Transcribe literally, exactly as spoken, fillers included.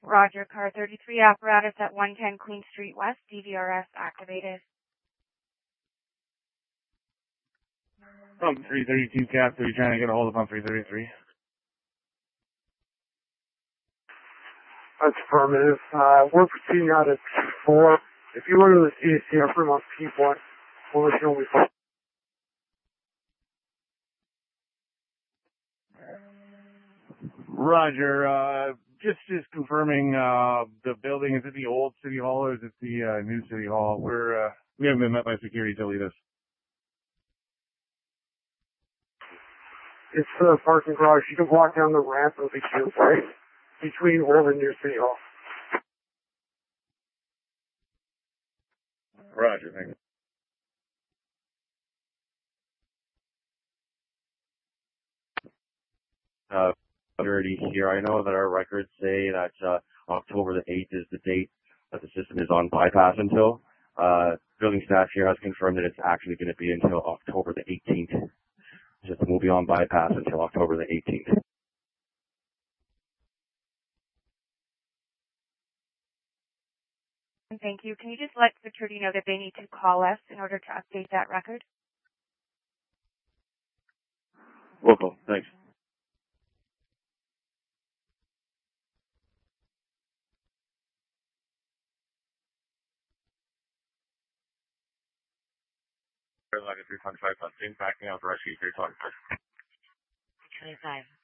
Roger, car thirty-three apparatus at one ten Queen Street West, D V R S activated. Pump three thirty-two cap, so you're trying to get a hold of pump three thirty-three. That's affirmative. Uh, we're proceeding out at four. If you look at the C A C F room on P one, we'll let you know we fall. Roger, uh, just, just confirming, uh, the building, is it the old City Hall or is it the, uh, new City Hall? We're, uh, we haven't been met by security to lead us. It's the parking garage. You can walk down the ramp of the queue, right? Between Old and New City Hall. Roger, thank you. Uh, already here. I know that our records say that uh, October the eighth is the date that the system is on bypass until. Uh, building staff here has confirmed that it's actually going to be until October the eighteenth. The system will be on bypass until October the eighteenth. Thank you. Can you just let security know that they need to call us in order to update that record? Will call. Thanks. three twenty-five, backing out the rescue, three twenty-five. twenty-five.